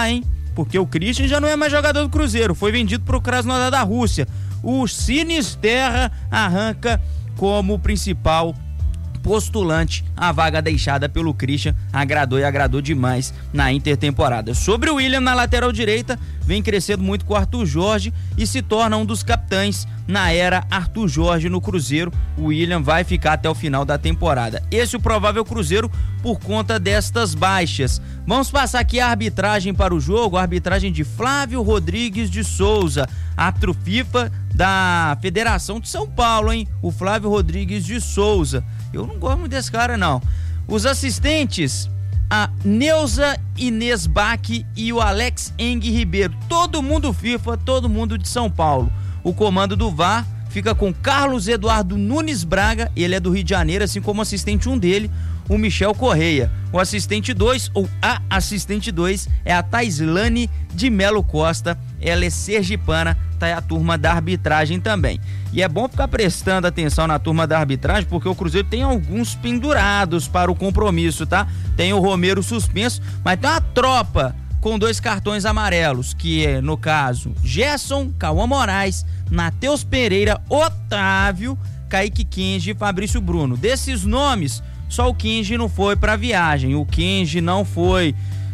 lá, hein? Porque o Christian já não é mais jogador do Cruzeiro, foi vendido pro Krasnodar da Rússia. O Sinisterra arranca como principal postulante a vaga deixada pelo Christian. Agradou demais na intertemporada. Sobre o William na lateral direita, vem crescendo muito com o Arthur Jorge e se torna um dos capitães na era Arthur Jorge no Cruzeiro. O William vai ficar até o final da temporada. Esse é o provável Cruzeiro por conta destas baixas. Vamos passar aqui a arbitragem para o jogo, a arbitragem de Flávio Rodrigues de Souza, árbitro FIFA da Federação de São Paulo, hein? O Flávio Rodrigues de Souza. Eu não gosto muito desse cara, não. Os assistentes, a Neuza Inês Bach e o Alex Eng Ribeiro. Todo mundo FIFA, todo mundo de São Paulo. O comando do VAR fica com Carlos Eduardo Nunes Braga, ele é do Rio de Janeiro, assim como o assistente 1 dele, o Michel Correia. O assistente 2, ou a assistente 2, é a Taislane de Melo Costa, ela é sergipana, tá aí a turma da arbitragem também. E é bom ficar prestando atenção na turma da arbitragem, porque o Cruzeiro tem alguns pendurados para o compromisso, tá? Tem o Romero suspenso, mas tem uma tropa com 2 cartões amarelos, que é, no caso, Gerson, Cauã Moraes, Matheus Pereira, Otávio, Kaique Kenji e Fabrício Bruno. Desses nomes, só o Kenji não foi pra viagem. O Kenji não foi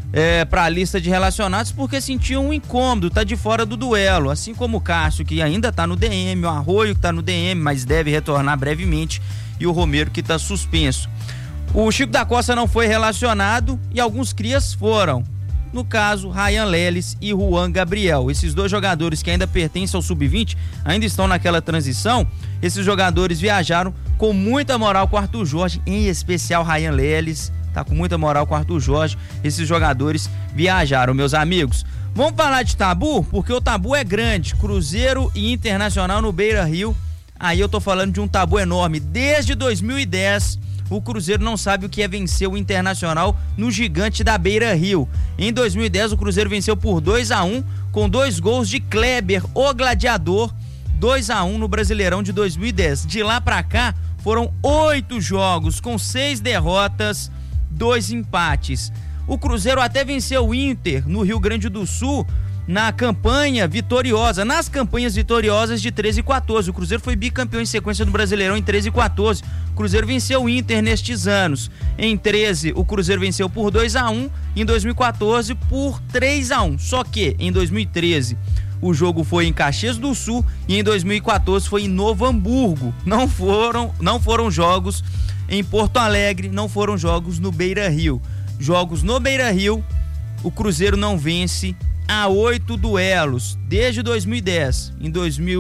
pra lista de relacionados porque sentiu um incômodo, tá de fora do duelo. Assim como o Cássio, que ainda tá no DM, o Arroio, que tá no DM, mas deve retornar brevemente, e o Romero, que tá suspenso. O Chico da Costa não foi relacionado e alguns crias foram. No caso, Ryan Leles e Juan Gabriel. Esses 2 jogadores que ainda pertencem ao Sub-20, ainda estão naquela transição. Esses jogadores viajaram com muita moral com o Arthur Jorge, em especial Ryan Leles, tá com muita moral com o Arthur Jorge. Esses jogadores viajaram, meus amigos. Vamos falar de tabu? Porque o tabu é grande. Cruzeiro e Internacional no Beira-Rio. Aí eu tô falando de um tabu enorme. Desde 2010... o Cruzeiro não sabe o que é vencer o Internacional no Gigante da Beira-Rio. Em 2010, o Cruzeiro venceu por 2-1, com 2 gols de Kleber, o Gladiador, 2-1 no Brasileirão de 2010. De lá pra cá, foram 8 jogos, com 6 derrotas, 2 empates. O Cruzeiro até venceu o Inter no Rio Grande do Sul, na campanha vitoriosa, nas campanhas vitoriosas de 13 e 14. O Cruzeiro foi bicampeão em sequência do Brasileirão em 13 e 14. O Cruzeiro venceu o Inter nestes anos. Em 13, o Cruzeiro venceu por 2-1, em 2014 por 3-1. Só que em 2013 o jogo foi em Caxias do Sul e em 2014 foi em Novo Hamburgo. Não foram jogos em Porto Alegre, não foram jogos no Beira-Rio. Jogos no Beira-Rio, o Cruzeiro não vence a 8 duelos desde 2010. Em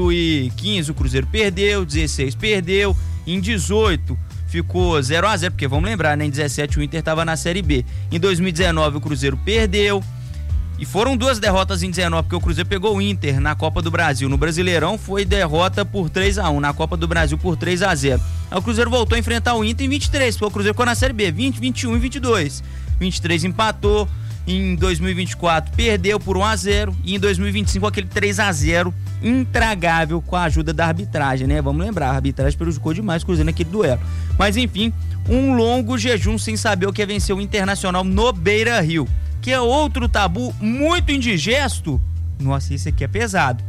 2015 o Cruzeiro perdeu, 16 perdeu, em 18 ficou 0-0, porque vamos lembrar, né? Em 17 o Inter estava na Série B. Em 2019 o Cruzeiro perdeu, e foram 2 derrotas em 19, porque o Cruzeiro pegou o Inter na Copa do Brasil. No Brasileirão foi derrota por 3-1, na Copa do Brasil por 3-0. Aí o Cruzeiro voltou a enfrentar o Inter em 23, porque o Cruzeiro ficou na Série B, 20, 21 e 22. 23 empatou, em 2024 perdeu por 1-0 e em 2025 aquele 3-0 intragável com a ajuda da arbitragem, né? Vamos lembrar, a arbitragem prejudicou demais o Cruzeiro naquele duelo. Mas enfim, um longo jejum sem saber o que é vencer o Internacional no Beira-Rio, que é outro tabu muito indigesto. Nossa, esse aqui é pesado.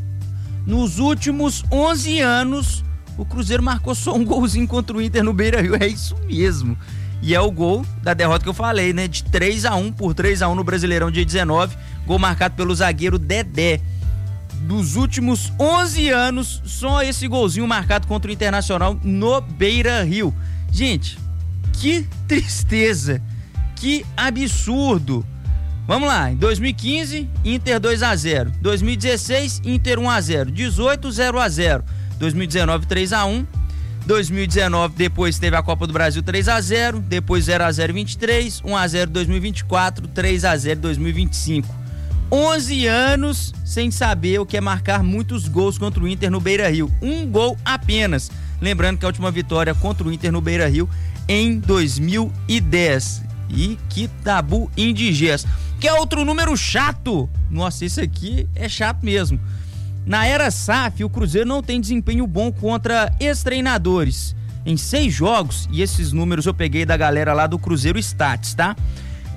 Nos últimos 11 anos, o Cruzeiro marcou só um golzinho contra o Inter no Beira-Rio, é isso mesmo. E é o gol da derrota que eu falei, né? De 3-1, por 3-1 no Brasileirão de 19, gol marcado pelo zagueiro Dedé. Dos últimos 11 anos, só esse golzinho marcado contra o Internacional no Beira-Rio. Gente, que tristeza, que absurdo. Vamos lá, em 2015, Inter 2-0. 2016, Inter 1-0. 18, 0-0. 2019, 3-1. 2019 depois teve a Copa do Brasil 3-0, depois 0-0 em 23, 1-0 em 2024, 3-0 em 2025. 11 anos sem saber o que é marcar muitos gols contra o Inter no Beira-Rio. Um gol apenas. Lembrando que a última vitória contra o Inter no Beira-Rio em 2010. E que tabu indigesto. Que é outro número chato. Nossa, esse aqui é chato mesmo. Na era SAF, o Cruzeiro não tem desempenho bom contra ex-treinadores. Em 6 jogos, e esses números eu peguei da galera lá do Cruzeiro Stats, tá?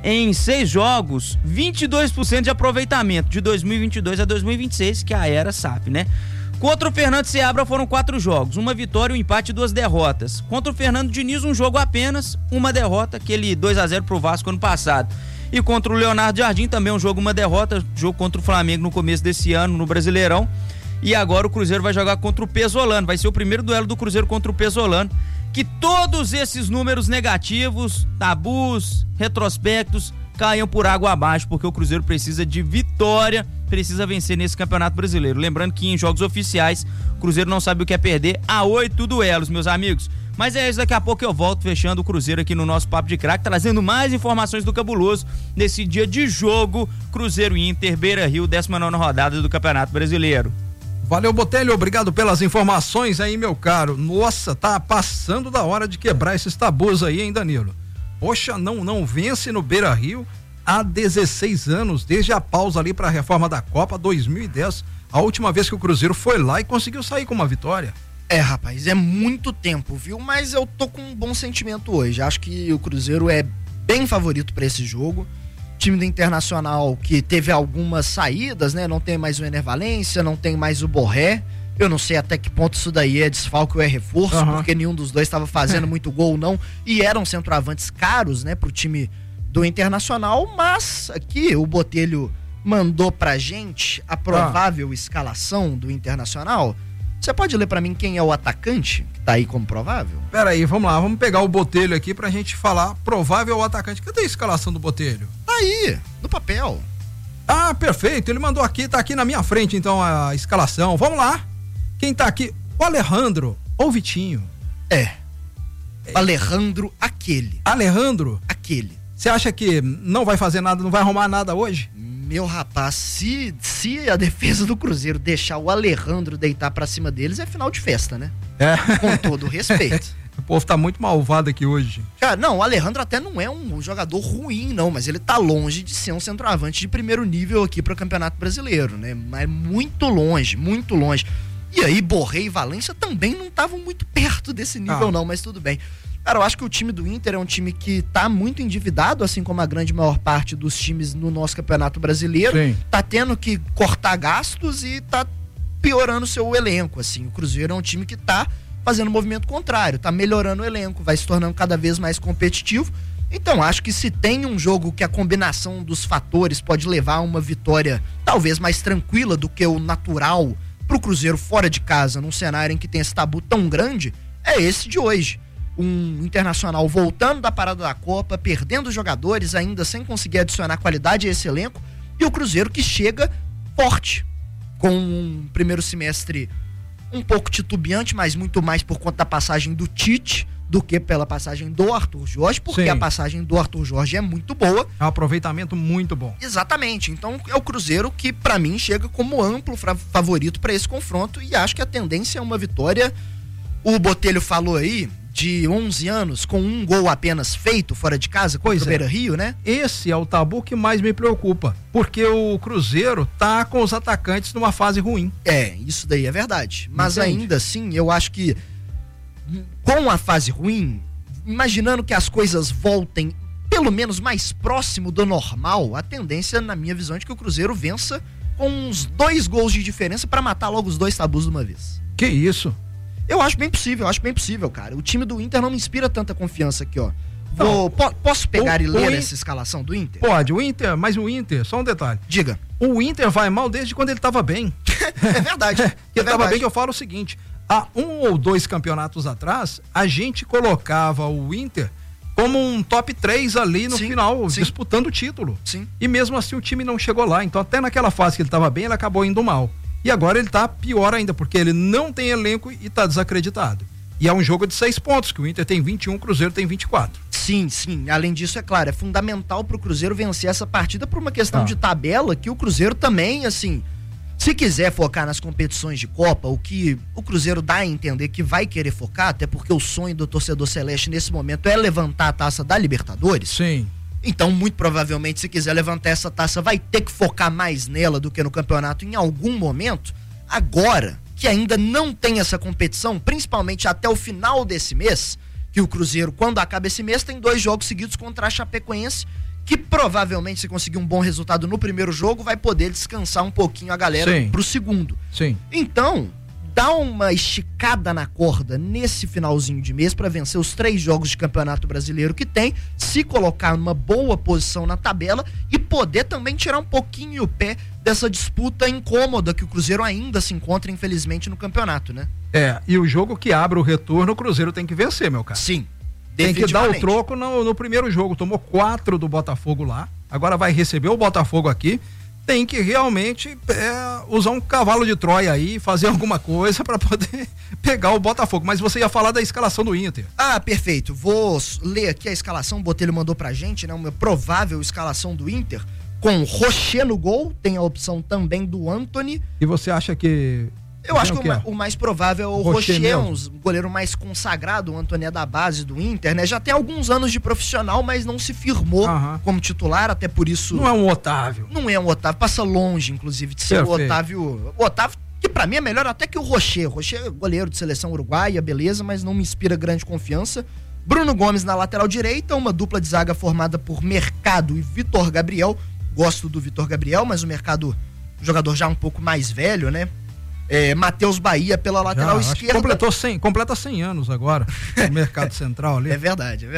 em 6 jogos, 22% de aproveitamento de 2022 a 2026, que é a era SAF, né? Contra o Fernando Seabra foram 4 jogos, 1 vitória, 1 empate e 2 derrotas. Contra o Fernando Diniz, 1 jogo apenas, 1 derrota, aquele 2-0 pro Vasco ano passado. E contra o Leonardo Jardim também 1 jogo, 1 derrota, jogo contra o Flamengo no começo desse ano no Brasileirão. E agora o Cruzeiro vai jogar contra o Pesolano, vai ser o primeiro duelo do Cruzeiro contra o Pesolano. Que todos esses números negativos, tabus, retrospectos, caiam por água abaixo, porque o Cruzeiro precisa de vitória, precisa vencer nesse Campeonato Brasileiro. Lembrando que em jogos oficiais, o Cruzeiro não sabe o que é perder a 8 duelos, meus amigos. Mas é isso, daqui a pouco eu volto fechando o Cruzeiro aqui no nosso Papo de Craque, trazendo mais informações do Cabuloso nesse dia de jogo, Cruzeiro Inter, Beira-Rio, 19ª rodada do Campeonato Brasileiro. Valeu, Botelho, obrigado pelas informações aí, meu caro. Nossa, tá passando da hora de quebrar esses tabus aí, hein, Danilo? Poxa, não vence no Beira-Rio há 16 anos, desde a pausa ali para a reforma da Copa 2010, a última vez que o Cruzeiro foi lá e conseguiu sair com uma vitória. Rapaz, é muito tempo, viu? Mas eu tô com um bom sentimento hoje. Acho que o Cruzeiro é bem favorito para esse jogo. O time do Internacional que teve algumas saídas, né? Não tem mais o Ener Valencia, não tem mais o Borré. Eu não sei até que ponto isso daí é desfalque ou é reforço, porque nenhum dos dois estava fazendo muito gol ou não, e eram centroavantes caros, né, pro time do Internacional, mas aqui o Botelho mandou pra gente a provável escalação do Internacional. Você pode ler pra mim quem é o atacante que tá aí como provável? Pera aí, vamos lá, vamos pegar o Botelho aqui pra gente falar provável atacante. Cadê a escalação do Botelho? Tá aí, no papel. Ah, perfeito, ele mandou aqui, tá aqui na minha frente então a escalação. Vamos lá. Quem tá aqui? O Alejandro ou o Vitinho? O Alejandro, aquele. Alejandro? Aquele. Você acha que não vai fazer nada, não vai arrumar nada hoje? Meu rapaz, se a defesa do Cruzeiro deixar o Alejandro deitar pra cima deles, é final de festa, né? Com todo o respeito. O povo tá muito malvado aqui hoje. Cara, não, o Alejandro até não é um jogador ruim, não, mas ele tá longe de ser um centroavante de primeiro nível aqui pro Campeonato Brasileiro, né? Mas muito longe, muito longe. E aí, Borré e Valência também não estavam muito perto desse nível, não, mas tudo bem. Cara, eu acho que o time do Inter é um time que tá muito endividado, assim como a grande maior parte dos times no nosso Campeonato Brasileiro. Sim. Tá tendo que cortar gastos e tá piorando seu elenco, assim. O Cruzeiro é um time que tá fazendo um movimento contrário, tá melhorando o elenco, vai se tornando cada vez mais competitivo. Então, acho que se tem um jogo que a combinação dos fatores pode levar a uma vitória talvez mais tranquila do que o natural pro Cruzeiro fora de casa, num cenário em que tem esse tabu tão grande, é esse de hoje. Um Internacional voltando da parada da Copa, perdendo jogadores, ainda sem conseguir adicionar qualidade a esse elenco, e o Cruzeiro que chega forte, com um primeiro semestre um pouco titubeante, mas muito mais por conta da passagem do Tite do que pela passagem do Arthur Jorge, porque Sim. a passagem do Arthur Jorge é muito boa. É um aproveitamento muito bom. Exatamente, então é o Cruzeiro que pra mim chega como amplo favorito pra esse confronto, e acho que a tendência é uma vitória. O Botelho falou aí de 11 anos com um gol apenas feito fora de casa contra o Beira-Rio, né? Esse é o tabu que mais me preocupa, porque o Cruzeiro tá com os atacantes numa fase ruim. Isso daí é verdade, mas Entende? ainda assim eu acho que com a fase ruim, imaginando que as coisas voltem pelo menos mais próximo do normal, a tendência, na minha visão, é de que o Cruzeiro vença com uns 2 gols de diferença pra matar logo os 2 tabus de uma vez. Que isso? Eu acho bem possível, cara. O time do Inter não me inspira tanta confiança aqui, ó. Posso pegar e ler essa escalação do Inter? Pode, mas o Inter, só um detalhe. Diga. O Inter vai mal desde quando ele tava bem. É verdade. Ele tava bem, que eu falo o seguinte, há 1 ou 2 campeonatos atrás, a gente colocava o Inter como um top 3 ali no final, disputando o título. Sim. E mesmo assim o time não chegou lá, então até naquela fase que ele tava bem, ele acabou indo mal. E agora ele tá pior ainda, porque ele não tem elenco e tá desacreditado. E é um jogo de 6 pontos, que o Inter tem 21, o Cruzeiro tem 24. Sim. Além disso, é claro, é fundamental pro Cruzeiro vencer essa partida por uma questão de tabela, que o Cruzeiro também, assim, se quiser focar nas competições de Copa, o que o Cruzeiro dá a entender que vai querer focar, até porque o sonho do torcedor celeste nesse momento é levantar a taça da Libertadores. Sim. Então, muito provavelmente, se quiser levantar essa taça, vai ter que focar mais nela do que no campeonato em algum momento. Agora, que ainda não tem essa competição, principalmente até o final desse mês, que o Cruzeiro, quando acaba esse mês, tem 2 jogos seguidos contra a Chapecoense que provavelmente, se conseguir um bom resultado no primeiro jogo, vai poder descansar um pouquinho a galera pro segundo. Sim. Então, dá uma esticada na corda nesse finalzinho de mês para vencer os 3 jogos de Campeonato Brasileiro que tem, se colocar numa boa posição na tabela e poder também tirar um pouquinho o pé dessa disputa incômoda que o Cruzeiro ainda se encontra, infelizmente, no campeonato, né? E o jogo que abre o retorno, o Cruzeiro tem que vencer, meu cara. Sim. Tem que dar o troco no primeiro jogo. Tomou 4 do Botafogo lá, agora vai receber o Botafogo aqui. Tem que realmente usar um cavalo de Troia aí, fazer alguma coisa para poder pegar o Botafogo. Mas você ia falar da escalação do Inter. Ah, perfeito. Vou ler aqui a escalação, o Botelho mandou pra gente, né? Uma provável escalação do Inter, com Rocher no gol, tem a opção também do Antony. E você acha que... Eu acho que o mais provável é o Rocher, um goleiro mais consagrado, o Antony é da base do Inter, né? Já tem alguns anos de profissional, mas não se firmou como titular, até por isso... Não é um Otávio. Não é um Otávio, passa longe, inclusive, de ser o Otávio. O Otávio, que pra mim é melhor até que o Rocher. Rocher é goleiro de seleção uruguaia, beleza, mas não me inspira grande confiança. Bruno Gomes na lateral direita, uma dupla de zaga formada por Mercado e Vitor Gabriel. Gosto do Vitor Gabriel, mas o Mercado, jogador já um pouco mais velho, né? Matheus Bahia pela lateral esquerda. Completa 100 anos agora, no Mercado Central ali. É verdade.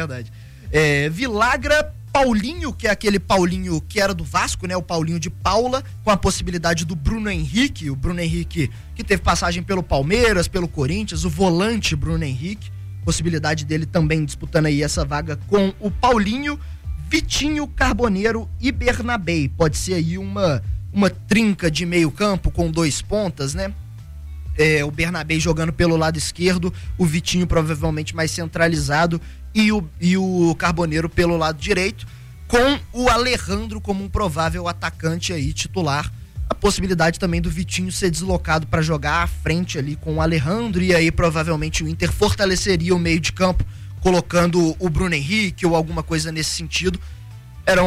Vilagra, Paulinho, que é aquele Paulinho que era do Vasco, né? O Paulinho de Paula, com a possibilidade do Bruno Henrique. O Bruno Henrique que teve passagem pelo Palmeiras, pelo Corinthians, o volante Bruno Henrique. Possibilidade dele também disputando aí essa vaga com o Paulinho, Vitinho, Carboneiro e Bernabé. Pode ser aí uma trinca de meio campo com 2 pontas, né? O Bernabé jogando pelo lado esquerdo, o Vitinho provavelmente mais centralizado e o Carboneiro pelo lado direito, com o Alejandro como um provável atacante aí titular. A possibilidade também do Vitinho ser deslocado para jogar à frente ali com o Alejandro, e aí provavelmente o Inter fortaleceria o meio de campo colocando o Bruno Henrique ou alguma coisa nesse sentido. Era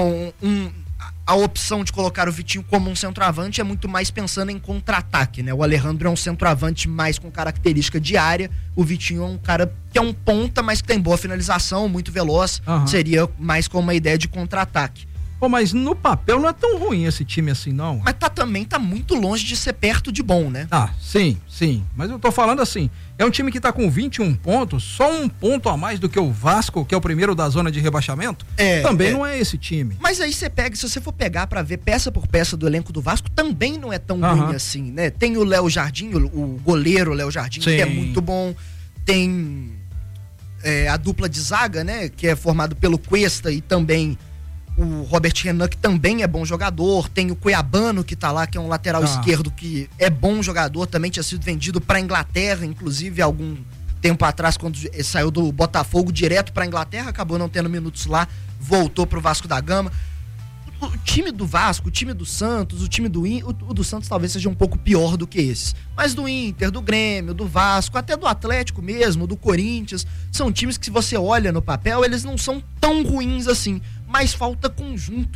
a opção de colocar o Vitinho como um centroavante é muito mais pensando em contra-ataque, né? O Alejandro é um centroavante mais com característica de área, o Vitinho é um cara que é um ponta, mas que tem boa finalização, muito veloz, seria mais com uma ideia de contra-ataque. Pô, mas no papel não é tão ruim esse time assim, não. Mas também tá muito longe de ser perto de bom, né? Sim. Mas eu tô falando assim, é um time que tá com 21 pontos, só 1 ponto a mais do que o Vasco, que é o primeiro da zona de rebaixabaixamento. Também não é esse time. Mas aí se você for pegar pra ver peça por peça do elenco do Vasco, também não é tão ruim assim, né? Tem o Léo Jardim, o goleiro Léo Jardim, que é muito bom. Tem a dupla de zaga, né? Que é formado pelo Cuesta e também o Robert Renan, que também é bom jogador. Tem o Cuiabano, que tá lá, que é um lateral esquerdo, que é bom jogador, também tinha sido vendido pra Inglaterra, inclusive algum tempo atrás, quando saiu do Botafogo direto pra Inglaterra, acabou não tendo minutos lá, voltou pro Vasco da Gama. O time do Vasco, o time do Santos, o time do Inter, o do Santos talvez seja um pouco pior do que esses, mas do Inter, do Grêmio, do Vasco, até do Atlético mesmo, do Corinthians, são times que, se você olha no papel, eles não são tão ruins assim, mas falta conjunto.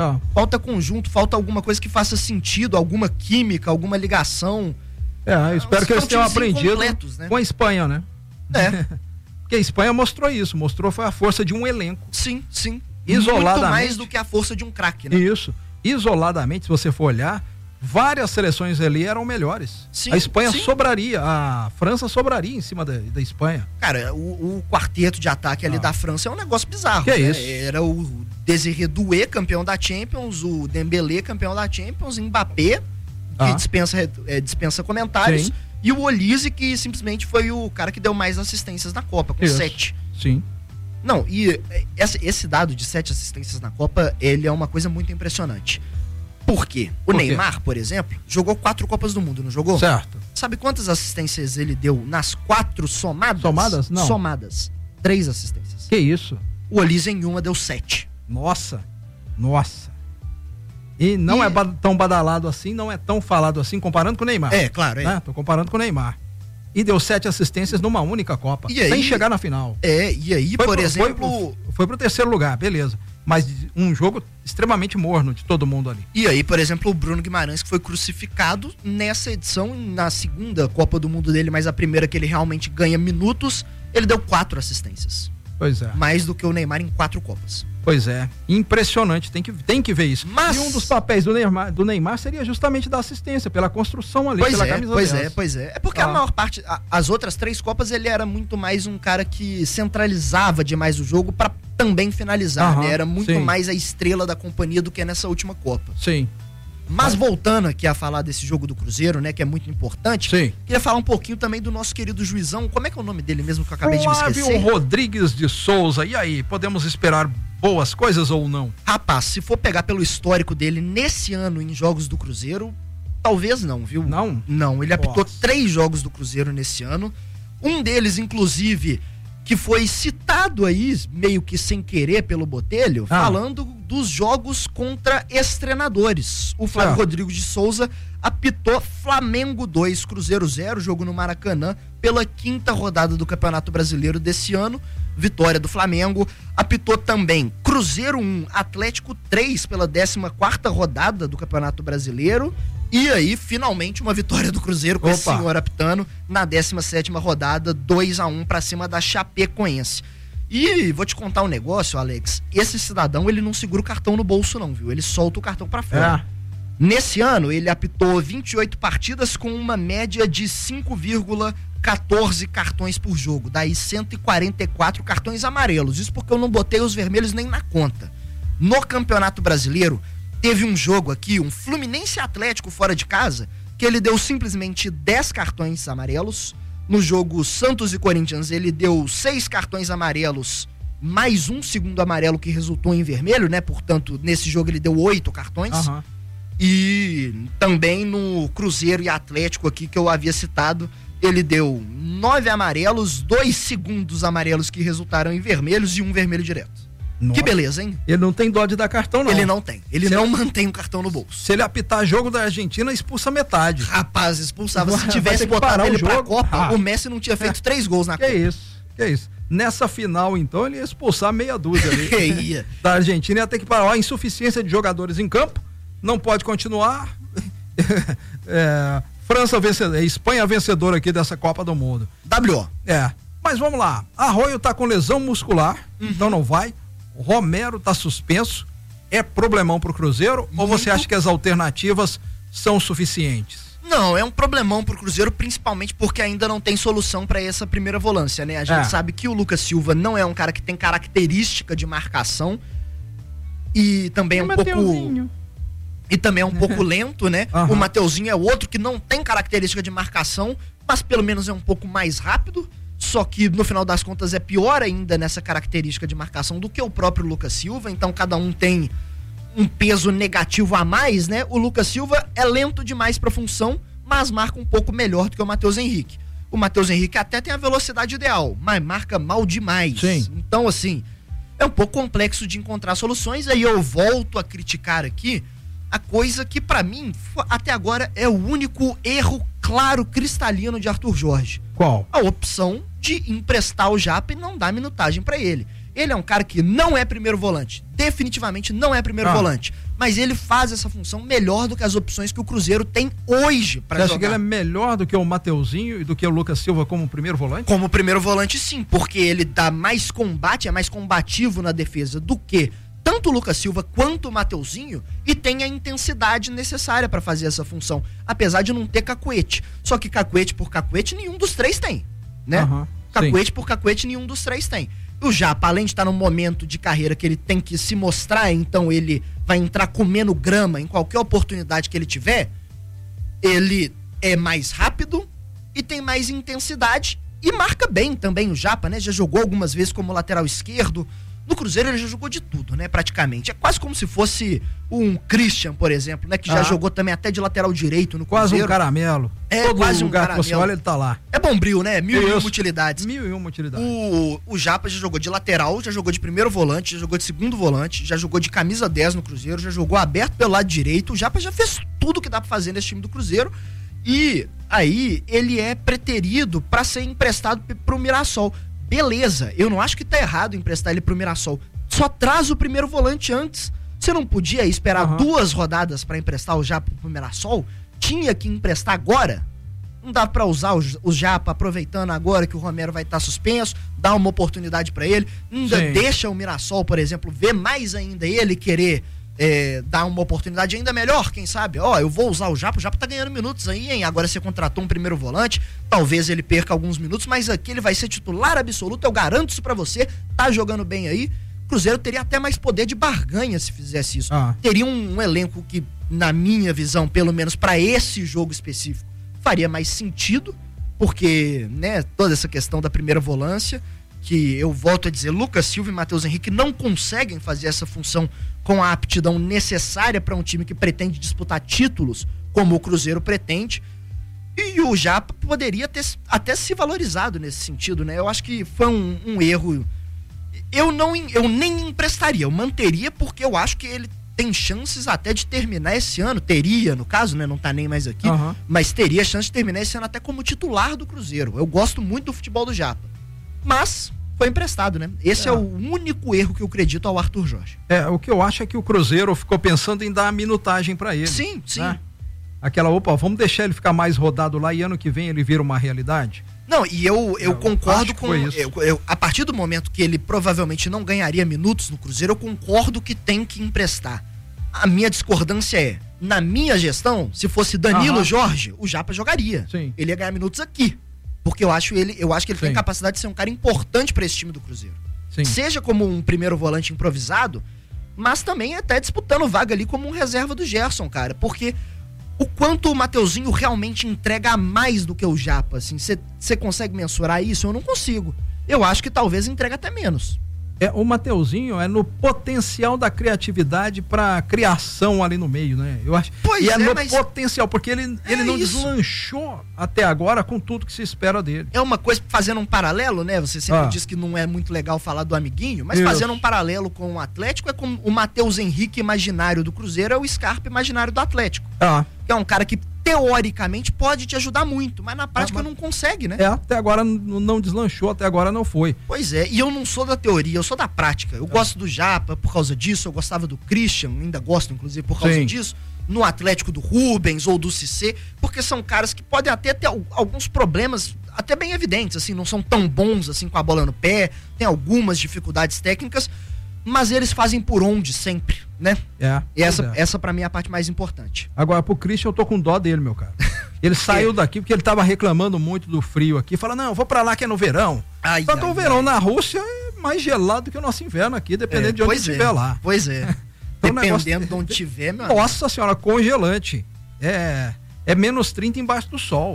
Falta alguma coisa que faça sentido, alguma química, alguma ligação. Eu espero que eles tenham aprendido, né, com a Espanha, né? Porque a Espanha mostrou foi a força de um elenco. Sim. Isoladamente. Muito mais do que a força de um craque, né? Isso. Isoladamente, se você for olhar, várias seleções ali eram melhores. A Espanha sobraria, a França sobraria em cima da Espanha. Cara, o quarteto de ataque ali da França é um negócio bizarro. Que isso? Era o Désiré Doué, campeão da Champions, o Dembélé, campeão da Champions, Mbappé, que dispensa comentários, e o Olise, que simplesmente foi o cara que deu mais assistências na Copa, com 7. Sim. Não, e esse dado de 7 assistências na Copa, ele é uma coisa muito impressionante. Por quê? O Neymar, por exemplo, jogou 4 Copas do Mundo, não jogou? Certo. Sabe quantas assistências ele deu nas 4 somadas? Somadas? Não. Somadas. 3 assistências. Que isso? O Olise em uma deu 7. Nossa. E não é tão badalado assim, não é tão falado assim, comparando com o Neymar. Claro. Né? Tô comparando com o Neymar. E deu 7 assistências numa única Copa, sem chegar na final. E aí, por exemplo... Foi pro 3º lugar, beleza. Mas um jogo extremamente morno de todo mundo ali. E aí, por exemplo, o Bruno Guimarães, que foi crucificado nessa edição, na segunda Copa do Mundo dele, mas a primeira que ele realmente ganha minutos, ele deu 4 assistências. Pois é. Mais do que o Neymar em 4 Copas. Pois é, impressionante, tem que ver isso. Mas... E um dos papéis do Neymar seria justamente da assistência, pela construção ali, pela camisa 10. Pois é. É porque a maior parte, as outras 3 Copas, ele era muito mais um cara que centralizava demais o jogo pra também finalizar, né? Era muito mais a estrela da companhia do que nessa última Copa. Sim. Mas voltando aqui a falar desse jogo do Cruzeiro, né, que é muito importante, queria falar um pouquinho também do nosso querido juizão. Como é que é o nome dele mesmo que eu acabei de me esquecer? Flávio Rodrigues de Souza. E aí, podemos esperar boas coisas ou não? Rapaz, se for pegar pelo histórico dele nesse ano em jogos do Cruzeiro, talvez não, viu? Não? Não, ele apitou 3 jogos do Cruzeiro nesse ano. Um deles, inclusive, que foi citado aí, meio que sem querer pelo Botelho, falando dos jogos contra ex-treinadores. O Flávio Rodrigues de Souza apitou Flamengo 2, Cruzeiro 0, jogo no Maracanã, pela 5ª rodada do Campeonato Brasileiro desse ano, vitória do Flamengo. Apitou também Cruzeiro 1, Atlético 3, pela 14ª rodada do Campeonato Brasileiro. E aí, finalmente, uma vitória do Cruzeiro com esse senhor apitando na 17ª rodada, 2-1 pra cima da Chapecoense. E vou te contar um negócio, Alex, esse cidadão, ele não segura o cartão no bolso não, viu? Ele solta o cartão pra fora. Nesse ano, ele apitou 28 partidas com uma média de 5,14 cartões por jogo, daí 144 cartões amarelos. Isso porque eu não botei os vermelhos nem na conta. No Campeonato Brasileiro, teve um jogo aqui, um Fluminense Atlético fora de casa, que ele deu simplesmente 10 cartões amarelos. No jogo Santos e Corinthians, ele deu 6 cartões amarelos, mais um segundo amarelo que resultou em vermelho, né? Portanto, nesse jogo ele deu 8 cartões. E também no Cruzeiro e Atlético aqui, que eu havia citado, ele deu 9 amarelos, 2 segundos amarelos que resultaram em vermelhos e um vermelho direto. Nossa. Que beleza, hein? Ele não tem dó de dar cartão, não. Ele não tem. Ele não mantém o cartão no bolso. Se ele apitar jogo da Argentina, expulsa metade. Rapaz, expulsava. Se tivesse botado ele pra Copa, o Messi não tinha feito 3 gols na Copa. Que isso. Nessa final, então, ele ia expulsar meia dúzia ali. Da Argentina, ia ter que parar. A insuficiência de jogadores em campo, não pode continuar. França vencedora, Espanha vencedora aqui dessa Copa do Mundo. WO. Mas vamos lá. Arroio tá com lesão muscular, então não vai. O Romero tá suspenso. É problemão pro Cruzeiro? Ou você acha que as alternativas são suficientes? Não, é um problemão pro Cruzeiro, principalmente porque ainda não tem solução para essa primeira volância, né? A gente sabe que o Lucas Silva não é um cara que tem característica de marcação e também é um pouco... E também é um pouco lento, né? O Mateuzinho é outro que não tem característica de marcação, mas pelo menos é um pouco mais rápido. Só que no final das contas é pior ainda nessa característica de marcação do que o próprio Lucas Silva. Então cada um tem um peso negativo a mais, né? O Lucas Silva é lento demais pra função, mas marca um pouco melhor do que o Matheus Henrique. O Matheus Henrique até tem a velocidade ideal, mas marca mal demais. Então, assim, é um pouco complexo de encontrar soluções. Aí eu volto a criticar aqui a coisa que pra mim, até agora, é o único erro claro, cristalino de Arthur Jorge. Qual? A opção de emprestar o Japa e não dar minutagem pra ele. Ele é um cara que não é primeiro volante, definitivamente não é primeiro volante, mas ele faz essa função melhor do que as opções que o Cruzeiro tem hoje pra jogar. Você acha que ele é melhor do que o Mateuzinho e do que o Lucas Silva como primeiro volante? Como primeiro volante, sim, porque ele dá mais combate, é mais combativo na defesa do que tanto o Lucas Silva quanto o Mateuzinho, e tem a intensidade necessária para fazer essa função, apesar de não ter cacuete. Só que cacuete por cacuete nenhum dos 3 tem, né? Cacuete por cacuete nenhum dos 3 tem. O Japa, além de estar num momento de carreira que ele tem que se mostrar, então ele vai entrar comendo grama em qualquer oportunidade que ele tiver, ele é mais rápido e tem mais intensidade e marca bem também o Japa, né? Já jogou algumas vezes como lateral esquerdo. No Cruzeiro ele já jogou de tudo, né? Praticamente. É quase como se fosse um Christian, por exemplo, né? Que já jogou também até de lateral direito no Cruzeiro. Quase um caramelo. É, todo quase lugar um caramelo. Que você olha, ele tá lá. É Bombril, né? 1001 utilidades. 1001 utilidades. O Japa já jogou de lateral, já jogou de primeiro volante, já jogou de segundo volante, já jogou de camisa 10 no Cruzeiro, já jogou aberto pelo lado direito. O Japa já fez tudo que dá pra fazer nesse time do Cruzeiro. E aí ele é preterido pra ser emprestado pro Mirassol. Beleza, eu não acho que tá errado emprestar ele pro Mirassol. Só traz o primeiro volante antes. Você não podia esperar 2 rodadas pra emprestar o Japa pro Mirassol? Tinha que emprestar agora? Não dá pra usar o Japa aproveitando agora que o Romero vai estar suspenso, dar uma oportunidade pra ele, ainda deixa o Mirassol, por exemplo, ver mais ainda ele querer dar uma oportunidade ainda melhor, quem sabe? Eu vou usar o Japa tá ganhando minutos aí, hein? Agora você contratou um primeiro volante, talvez ele perca alguns minutos, mas aqui ele vai ser titular absoluto, eu garanto isso pra você, tá jogando bem aí. O Cruzeiro teria até mais poder de barganha se fizesse isso. Teria um elenco que, na minha visão, pelo menos pra esse jogo específico, faria mais sentido, porque, né, toda essa questão da primeira volância, que eu volto a dizer, Lucas Silva e Matheus Henrique não conseguem fazer essa função com a aptidão necessária para um time que pretende disputar títulos, como o Cruzeiro pretende, e o Japa poderia ter até se valorizado nesse sentido, né? Eu acho que foi um erro. Eu nem emprestaria, eu manteria, porque eu acho que ele tem chances até de terminar esse ano, teria, no caso, né, não tá nem mais aqui, mas teria chance de terminar esse ano até como titular do Cruzeiro. Eu gosto muito do futebol do Japa, mas foi emprestado, né? Esse é o único erro que eu acredito ao Arthur Jorge. O que eu acho é que o Cruzeiro ficou pensando em dar a minutagem pra ele. Sim. Né? Vamos deixar ele ficar mais rodado lá e ano que vem ele vira uma realidade. Não, e eu concordo com isso. A partir do momento que ele provavelmente não ganharia minutos no Cruzeiro, eu concordo que tem que emprestar. A minha discordância é, na minha gestão, se fosse Danilo Jorge, o Japa jogaria. Sim. Ele ia ganhar minutos aqui. Porque eu acho que ele tem capacidade de ser um cara importante para esse time do Cruzeiro. Sim. Seja como um primeiro volante improvisado, mas também até disputando vaga ali como um reserva do Gerson, cara. Porque o quanto o Mateuzinho realmente entrega a mais do que o Japa, assim, você consegue mensurar isso? Eu não consigo. Eu acho que talvez entregue até menos. O Mateuzinho é no potencial da criatividade pra criação ali no meio, né? Eu acho. Potencial, porque ele não deslanchou até agora com tudo que se espera dele. É uma coisa, fazendo um paralelo, né? Você sempre diz que não é muito legal falar do amiguinho, mas fazendo um paralelo com o Atlético, é como o Matheus Henrique imaginário do Cruzeiro é o Scarpa imaginário do Atlético. Que é um cara que teoricamente pode te ajudar muito, mas na prática não consegue, né? Até agora não deslanchou, até agora não foi. Pois é, e eu não sou da teoria, eu sou da prática. Eu gosto do Japa por causa disso, eu gostava do Christian, ainda gosto inclusive por causa disso, no Atlético do Rubens ou do Cissé, porque são caras que podem até ter alguns problemas até bem evidentes, assim, não são tão bons assim com a bola no pé, tem algumas dificuldades técnicas, mas eles fazem por onde sempre, né? E essa pra mim é a parte mais importante. Agora, pro Christian, eu tô com dó dele, meu cara. Ele saiu daqui porque ele tava reclamando muito do frio aqui, fala, não, eu vou pra lá que é no verão. Só que o verão na Rússia é mais gelado que o nosso inverno aqui, dependendo de onde estiver lá. Pois é. Então, dependendo de onde tiver, meu amigo. Nossa senhora, congelante. É menos 30 embaixo do sol.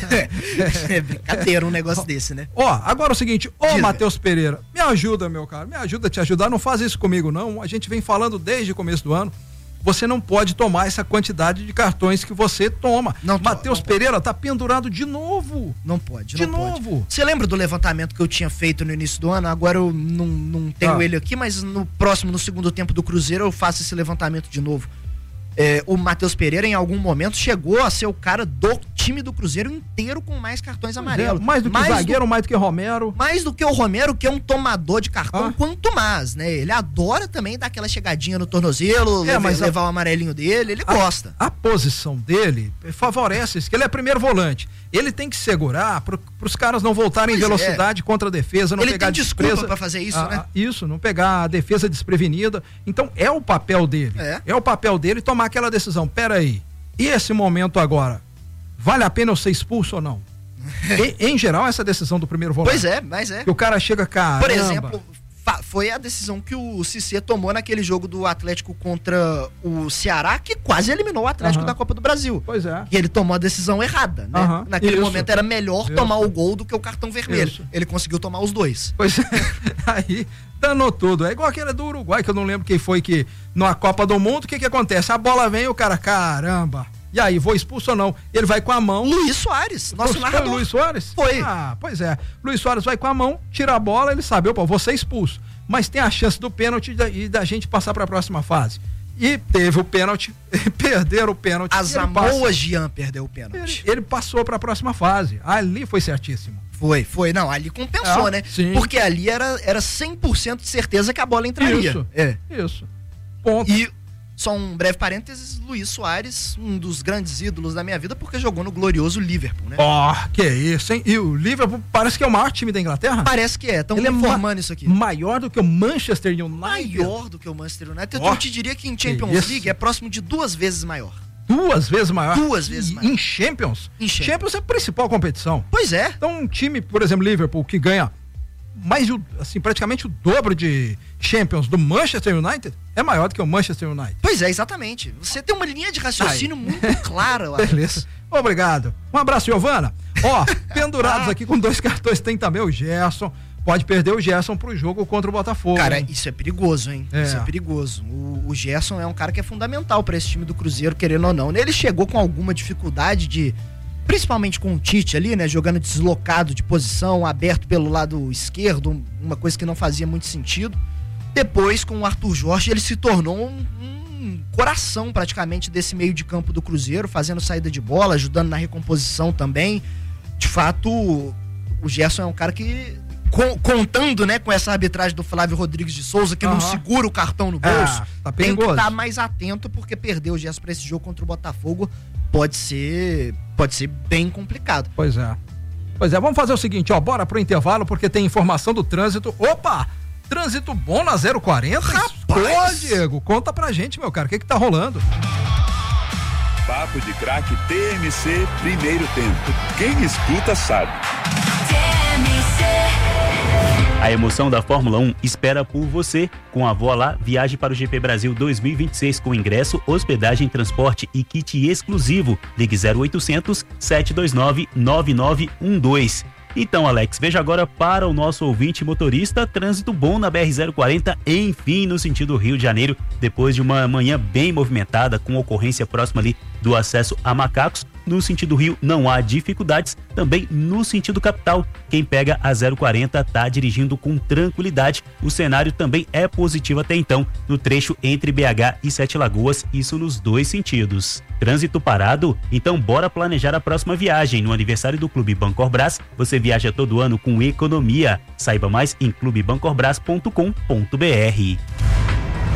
É brincadeira um negócio desse, né? Agora é o seguinte, Matheus Pereira, me ajuda, meu cara, me ajuda a te ajudar, não faz isso comigo não, a gente vem falando desde o começo do ano, você não pode tomar essa quantidade de cartões que você toma. Matheus Pereira tá pendurado de novo. Não pode. De novo. Você lembra do levantamento que eu tinha feito no início do ano? Agora eu não tenho ele aqui, mas no segundo tempo do Cruzeiro eu faço esse levantamento de novo. O Matheus Pereira em algum momento chegou a ser o cara do time do Cruzeiro inteiro com mais cartões amarelos. Mais do que zagueiro, mais do que Romero. Mais do que o Romero, que é um tomador de cartão, quanto mais, né? Ele adora também dar aquela chegadinha no tornozelo, levar o amarelinho dele, ele gosta. A posição dele favorece isso, que ele é primeiro volante. Ele tem que segurar pros caras não voltarem em velocidade contra a defesa, não pegar desculpa pra fazer isso, né? Isso, não pegar a defesa desprevenida. Então é o papel dele. É o papel dele tomar aquela decisão. Pera aí, e esse momento agora, vale a pena eu ser expulso ou não? Em geral, essa decisão do primeiro volante. Pois é, mas é. Que o cara chega, caramba. Por exemplo, foi a decisão que o Cissé tomou naquele jogo do Atlético contra o Ceará, que quase eliminou o Atlético da Copa do Brasil. Pois é. E ele tomou a decisão errada, né? Naquele momento era melhor tomar o gol do que o cartão vermelho. Ele conseguiu tomar os dois. Pois é. Aí danou tudo. É igual aquele do Uruguai, que eu não lembro quem foi que na Copa do Mundo, o que acontece? A bola vem e o cara, caramba. E aí, vou expulso ou não? Ele vai com a mão. Luiz Soares, nosso narrador. Luiz Soares? Foi. Pois é. Luiz Soares vai com a mão, tira a bola, ele sabe, vou ser expulso. Mas tem a chance do pênalti e da gente passar para a próxima fase. E teve o pênalti, perderam o pênalti. Asamoah Gyan perdeu o pênalti. Ele passou para a próxima fase. Ali foi certíssimo. Foi. Não, ali compensou, né? Sim. Porque ali era 100% de certeza que a bola entraria. Isso. Ponto. E Só um breve parênteses, Luiz Soares, um dos grandes ídolos da minha vida, porque jogou no glorioso Liverpool, né? Que isso, hein? E o Liverpool parece que é o maior time da Inglaterra? Parece que é, estão informando isso aqui. Maior do que o Manchester United? Maior do que o Manchester United. Eu te diria que em Champions League é próximo de 2 vezes maior. 2 vezes maior? 2 vezes maior. Em Champions? Champions é a principal competição. Pois é. Então um time, por exemplo, Liverpool, que ganha mais de, assim, praticamente o dobro de Champions do Manchester United, é maior do que o Manchester United. Pois é, exatamente. Você tem uma linha de raciocínio muito clara, Alex. Beleza. Obrigado. Um abraço, Giovana. Pendurados aqui com 2 cartões tem também o Gerson. Pode perder o Gerson pro jogo contra o Botafogo. Cara, isso é perigoso, hein? Isso é perigoso. O Gerson é um cara que é fundamental para esse time do Cruzeiro, querendo ou não. Ele chegou com alguma dificuldade principalmente com o Tite ali, né? Jogando deslocado de posição, aberto pelo lado esquerdo, uma coisa que não fazia muito sentido. Depois, com o Arthur Jorge, ele se tornou um coração praticamente desse meio de campo do Cruzeiro, fazendo saída de bola, ajudando na recomposição também. De fato, o Gerson é um cara que, contando, né, com essa arbitragem do Flávio Rodrigues de Souza, que não segura o cartão no bolso, tá tem que estar mais atento, porque perder o Gerson para esse jogo contra o Botafogo pode ser bem complicado. Pois é, vamos fazer o seguinte, bora pro intervalo, porque tem informação do trânsito. Opa! Trânsito bom na 040? Rapaz! Diego, conta pra gente, meu cara, o que tá rolando? Papo de Craque TMC, primeiro tempo. Quem escuta sabe. A emoção da Fórmula 1 espera por você. Com a Voa viaje para o GP Brasil 2026 com ingresso, hospedagem, transporte e kit exclusivo. Ligue 0800 729 9912. Então, Alex, veja agora para o nosso ouvinte motorista, trânsito bom na BR-040, enfim, no sentido Rio de Janeiro, depois de uma manhã bem movimentada, com ocorrência próxima ali do acesso a Macacos. No sentido Rio não há dificuldades, também no sentido capital. Quem pega a 040 tá dirigindo com tranquilidade. O cenário também é positivo até então, no trecho entre BH e Sete Lagoas, isso nos 2 sentidos. Trânsito parado? Então bora planejar a próxima viagem. No aniversário do Clube Bancorbras, você viaja todo ano com economia. Saiba mais em clubebancorbras.com.br.